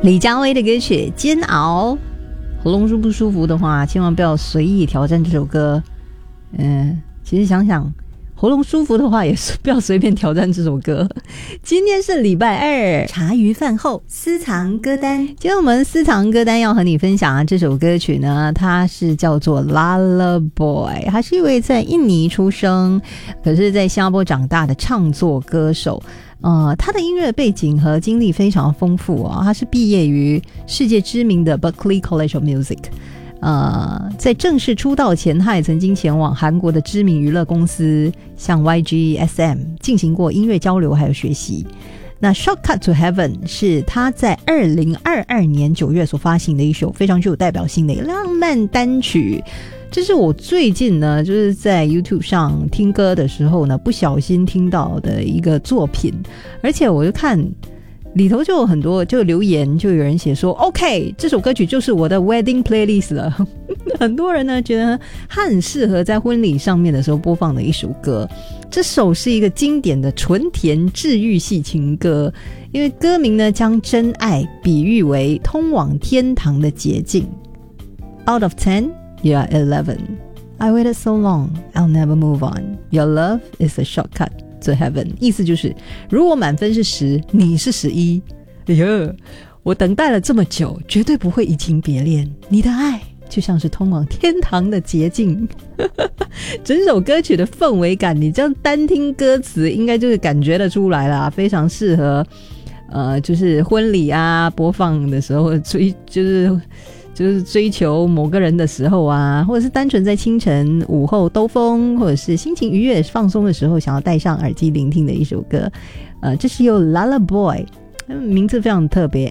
李佳薇的歌曲《煎熬》，喉咙不舒服的话，千万不要随意挑战这首歌。其实想想，喉咙舒服的话，也不要随便挑战这首歌。今天是礼拜二，茶余饭后私藏歌单。今天我们私藏歌单要和你分享这首歌曲呢，它是叫做 Lullaboy， 他是一位在印尼出生，可是在新加坡长大的唱作歌手。他的音乐背景和经历非常丰富他是毕业于世界知名的 Berklee College of Music。在正式出道前，他也曾经前往韩国的知名娱乐公司像 YG、SM 进行过音乐交流还有学习。那 Shortcut to Heaven 是他在2022年9月所发行的一首非常具有代表性的浪漫单曲。这是我最近呢，就是在 YouTube 上听歌的时候呢，不小心听到的一个作品，而且我就看里头就有很多就留言，就有人写说 OK 这首歌曲就是我的 wedding playlist 了很多人呢觉得它很适合在婚礼上面的时候播放的一首歌。这首是一个经典的纯甜治愈系情歌，因为歌名呢将真爱比喻为通往天堂的捷径。 Out of 10 You are 11. I waited so long, I'll never move on. Your love is a shortcut to heaven. 意思就是如果满分是10，你是11。哎呀，我等待了这么久，绝对不会移情别恋，你的爱就像是通往天堂的捷径整首歌曲的氛围感，你这样单听歌词应该就是感觉得出来啦，非常适合就是婚礼啊播放的时候就是追求某个人的时候啊，或者是单纯在清晨午后兜风，或者是心情愉悦放松的时候想要戴上耳机聆听的一首歌。这是由 Lullaboy， 名字非常特别，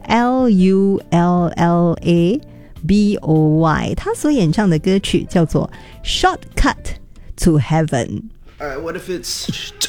Lullaboy， 他所演唱的歌曲叫做 Shortcut to Heaven。 Alright, what if it's